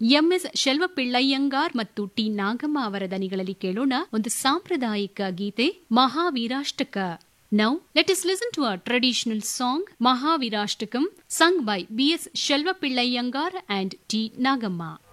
MS ಶೆಲ್ವಪಿಳ್ಳಯ್ಯಂಗಾರ್ ಮತ್ತು T Nagamma ಅವರ ದನಿಗಳಲ್ಲಿ ಕೇಳೋಣ ಒಂದು ಸಾಂಪ್ರದಾಯಿಕ ಗೀತೆ ಮಹಾವೀರಾಷ್ಟಕ. Now, let us listen to a traditional song, Mahavirashtakam, sung by B.S. Shelvapillayyangar and T. Nagamma.